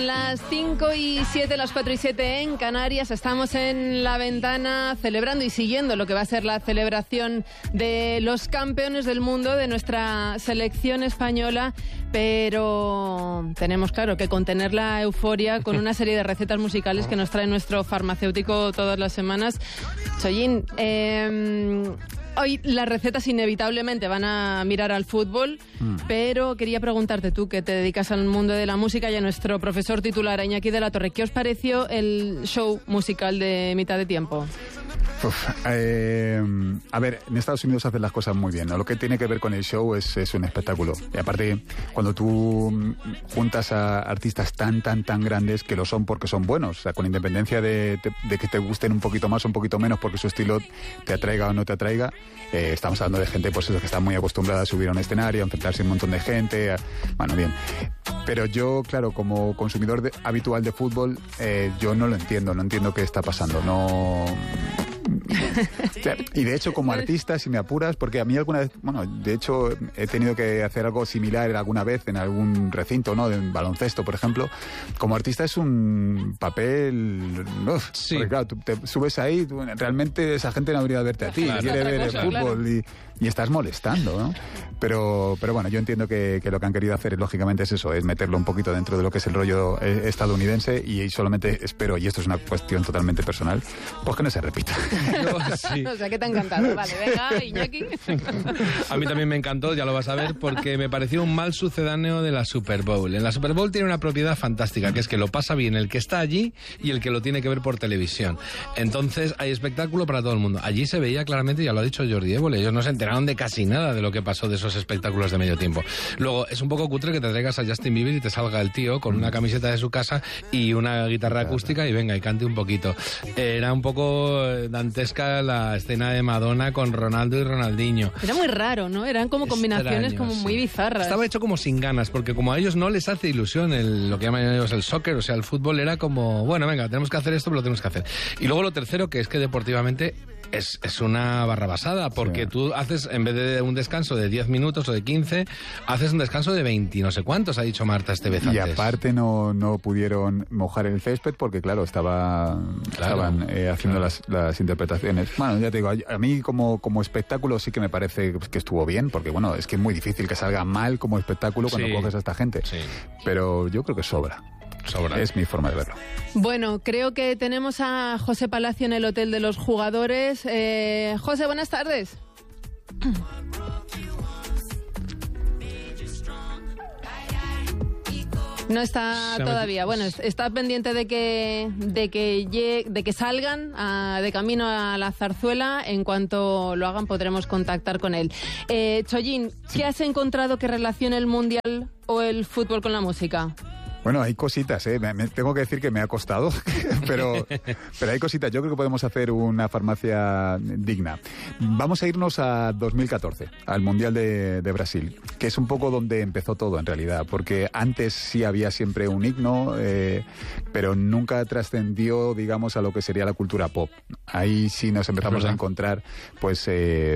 Son las 5:07, las 4:07 en Canarias. Estamos en La Ventana celebrando y siguiendo lo que va a ser la celebración de los campeones del mundo de nuestra selección española, pero tenemos, claro, que contener la euforia con una serie de recetas musicales que nos trae nuestro farmacéutico todas las semanas. Chollín, hoy las recetas inevitablemente van a mirar al fútbol, pero quería preguntarte, tú que te dedicas al mundo de la música, y a nuestro profesor titular, Iñaki de la Torre, ¿qué os pareció el show musical de mitad de tiempo? A ver, en Estados Unidos hacen las cosas muy bien, ¿no? Lo que tiene que ver con el show es un espectáculo. Y aparte, cuando tú juntas a artistas tan grandes, que lo son porque son buenos, o sea, con independencia de que te gusten un poquito más o un poquito menos porque su estilo te atraiga o no te atraiga, estamos hablando de gente, pues eso, que está muy acostumbrada a subir a un escenario, a enfrentarse a un montón de gente, bueno, bien. Pero yo, claro, como consumidor habitual de fútbol, yo no entiendo qué está pasando, no... Y de hecho, como artista, si me apuras, porque a mí alguna vez, bueno, de hecho he tenido que hacer algo similar alguna vez en algún recinto, ¿no? De baloncesto, por ejemplo. Como artista es un papel, sí. Porque claro, tú te subes ahí, realmente esa gente no debería verte a ti, claro, quiere ver el fútbol, claro. Y estás molestando, ¿no? Pero bueno, yo entiendo que lo que han querido hacer, lógicamente, es eso, es meterlo un poquito dentro de lo que es el rollo estadounidense, y solamente espero, y esto es una cuestión totalmente personal, pues que no se repita. Sí. O sea, que te ha encantado. Vale, venga, Iñaki. A mí también me encantó, ya lo vas a ver, porque me pareció un mal sucedáneo de la Super Bowl. En la Super Bowl tiene una propiedad fantástica, que es que lo pasa bien el que está allí y el que lo tiene que ver por televisión. Entonces hay espectáculo para todo el mundo. Allí se veía claramente, ya lo ha dicho Jordi Évole, ellos no se enteraron de casi nada de lo que pasó de esos espectáculos de medio tiempo. Luego, es un poco cutre que te traigas a Justin Bieber y te salga el tío con una camiseta de su casa y una guitarra acústica y venga, y cante un poquito. Era un poco dantesca la escena de Madonna con Ronaldo y Ronaldinho. Era muy raro, ¿no? Eran como combinaciones como muy bizarras. Estaba hecho como sin ganas, porque como a ellos no les hace ilusión lo que llaman ellos el soccer, o sea, el fútbol, era como, bueno, venga, tenemos que hacer esto, pero lo tenemos que hacer. Y luego lo tercero, que es que deportivamente es una barrabasada, porque sí. Tú haces, en vez de un descanso de 10 minutos o de 15, haces un descanso de 20, no sé cuántos, ha dicho Marta este vez antes. Y aparte no pudieron mojar el césped porque, claro, estaban haciendo las interpretaciones. Bueno, ya te digo, a mí como espectáculo sí que me parece que estuvo bien, porque, bueno, es que es muy difícil que salga mal como espectáculo cuando coges a esta gente. Sí. Pero yo creo que sobra. Es mi forma de verlo. Bueno, creo que tenemos a José Palacio en el Hotel de los Jugadores. José, buenas tardes. No está todavía. Bueno, está pendiente de que salgan de camino a la Zarzuela. En cuanto lo hagan, podremos contactar con él. Chollín, ¿qué has encontrado que relacione el Mundial o el fútbol con la música? Bueno, hay cositas, tengo que decir que me ha costado, pero hay cositas. Yo creo que podemos hacer una farmacia digna. Vamos a irnos a 2014, al Mundial de Brasil, que es un poco donde empezó todo en realidad, porque antes sí había siempre un himno, pero nunca trascendió, digamos, a lo que sería la cultura pop. Ahí sí nos empezamos a encontrar, pues...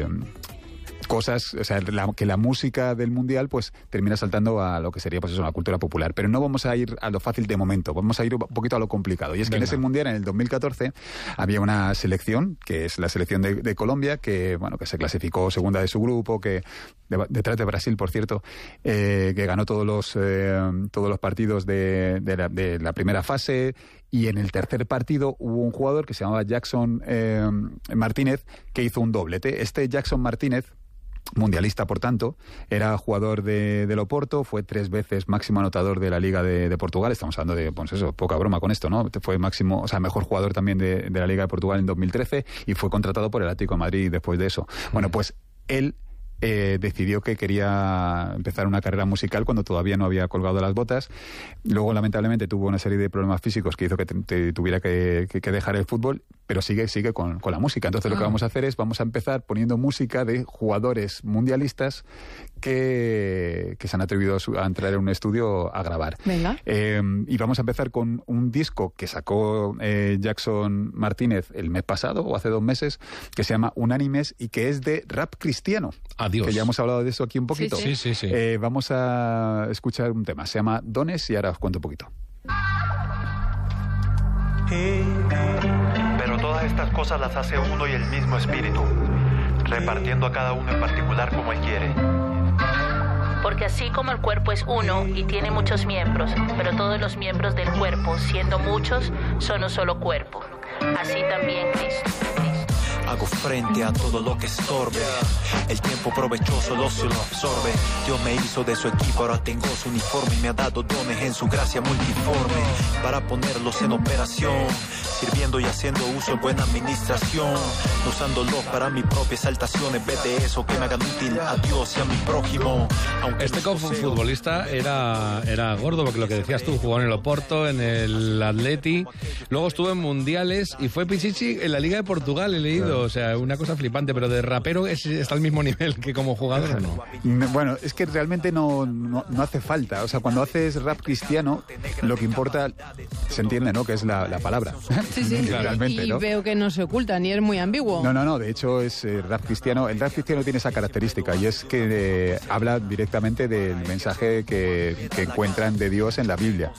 cosas, o sea, que la música del Mundial pues termina saltando a lo que sería pues eso, la cultura popular. Pero no vamos a ir a lo fácil de momento, vamos a ir un poquito a lo complicado. Y es que en ese Mundial, en el 2014, había una selección, que es la selección de Colombia, que bueno, que se clasificó segunda de su grupo, que detrás de Brasil, por cierto, que ganó todos los partidos de la primera fase. Y en el tercer partido hubo un jugador que se llamaba Jackson Martínez, que hizo un doblete. Este Jackson Martínez, mundialista por tanto, era jugador del Oporto, fue 3 veces máximo anotador de la Liga de Portugal. Estamos hablando de, pues eso, poca broma con esto, ¿no? Fue máximo, o sea, mejor jugador también de la Liga de Portugal en 2013 y fue contratado por el Atlético de Madrid después de eso. Bueno, pues él decidió que quería empezar una carrera musical cuando todavía no había colgado las botas. Luego, lamentablemente, tuvo una serie de problemas físicos que hizo que tuviera que dejar el fútbol, pero sigue con la música. Entonces, lo que vamos a hacer es, vamos a empezar poniendo música de jugadores mundialistas que se han atrevido a entrar en un estudio a grabar. Venga. Y vamos a empezar con un disco que sacó Jackson Martínez el mes pasado, o hace 2 meses, que se llama Unánimes y que es de rap cristiano. Adiós. Que ya hemos hablado de eso aquí un poquito. Sí. Vamos a escuchar un tema, se llama Dones, y ahora os cuento un poquito. estas cosas las hace uno y el mismo espíritu, repartiendo a cada uno en particular como él quiere. Porque así como el cuerpo es uno y tiene muchos miembros, pero todos los miembros del cuerpo, siendo muchos, son un solo cuerpo. Así también Cristo. Hago frente a todo lo que estorbe. El tiempo provechoso el ocio lo absorbe. Dios me hizo de su equipo, ahora tengo su uniforme y me ha dado dones en su gracia multiforme para ponerlos en operación, sirviendo y haciendo uso en buena administración, usándolos para mi propia exaltación en vez de eso que me hagan útil a Dios y a mi prójimo. Este futbolista era gordo, porque lo que decías tú, jugó en el Oporto, en el Atleti, luego estuvo en mundiales y fue Pichichi en la Liga de Portugal, he leído. O sea, una cosa flipante, pero de rapero está al mismo nivel que como jugador, ¿o no? Bueno, es que realmente no hace falta. O sea, cuando haces rap cristiano, lo que importa, se entiende, ¿no? Que es la palabra. Sí, sí, realmente, y ¿no? veo que no se oculta, ni es muy ambiguo. No, de hecho es rap cristiano. El rap cristiano tiene esa característica y es que habla directamente del mensaje que encuentran de Dios en la Biblia,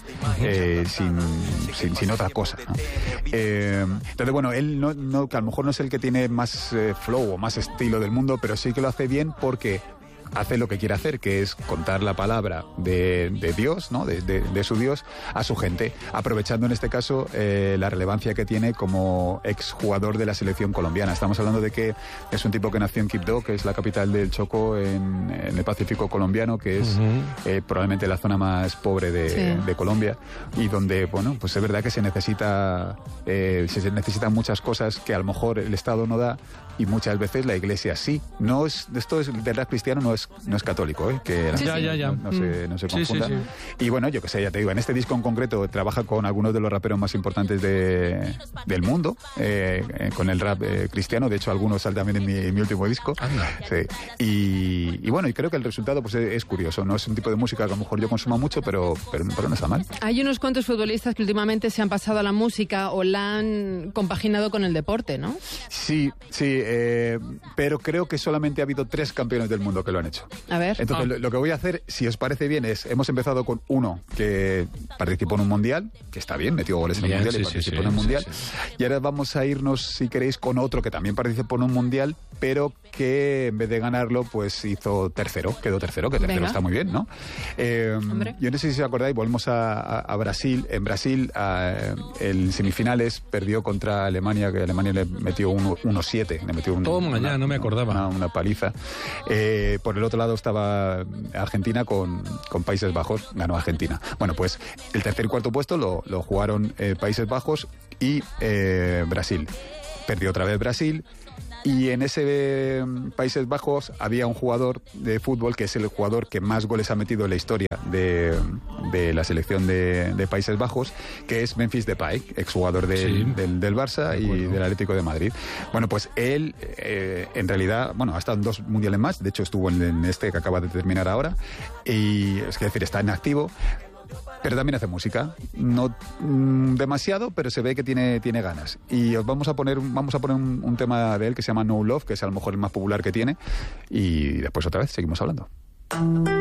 sin otra cosa, ¿no? Entonces, bueno, él que a lo mejor no es el que tiene más flow o más estilo del mundo, pero sí que lo hace bien porque hace lo que quiere hacer, que es contar la palabra de Dios, ¿no? De su Dios a su gente, aprovechando en este caso la relevancia que tiene como exjugador de la selección colombiana. Estamos hablando de que es un tipo que nació en Quibdó, que es la capital del Chocó, en el Pacífico colombiano, que es probablemente la zona más pobre de Colombia, y donde, bueno, pues es verdad que se necesitan muchas cosas que a lo mejor el Estado no da, y muchas veces la Iglesia sí. Esto es verdad cristiano, no es católico, que no se confunda. Sí. Y bueno, yo que sé, ya te digo, en este disco en concreto trabaja con algunos de los raperos más importantes del mundo, con el rap cristiano. De hecho, algunos salen también en mi último disco. Sí. Y bueno, y creo que el resultado pues es curioso. No es un tipo de música que a lo mejor yo consuma mucho, pero no está mal. Hay unos cuantos futbolistas que últimamente se han pasado a la música o la han compaginado con el deporte, ¿no? Sí, pero creo que solamente ha habido 3 campeones del mundo que lo han hecho. A ver. Entonces, lo que voy a hacer, si os parece bien, hemos empezado con uno que participó en un mundial, que está bien, metió goles en un mundial y participó en un mundial. Y ahora vamos a irnos, si queréis, con otro que también participó en un mundial, pero que en vez de ganarlo, pues quedó tercero, que tercero está muy bien, ¿no? Yo no sé si os acordáis, volvemos a Brasil. En Brasil, en semifinales, perdió contra Alemania, que Alemania le metió 1-7. Le metió no me acordaba. Una paliza. Por el otro lado estaba Argentina con Países Bajos, ganó Argentina. Bueno, pues el tercer y cuarto puesto lo jugaron Países Bajos y Brasil. Perdió otra vez Brasil. Y en ese Países Bajos había un jugador de fútbol que es el jugador que más goles ha metido en la historia de la selección de Países Bajos, que es Memphis Depay, exjugador del Barça y del Atlético de Madrid. Bueno, pues él en realidad, ha estado en 2 mundiales más, de hecho estuvo en este que acaba de terminar ahora, y es decir, está en activo. Pero también hace música, no demasiado, pero se ve que tiene ganas. Y os vamos a poner un tema de él que se llama No Love, que es a lo mejor el más popular que tiene, y después otra vez seguimos hablando.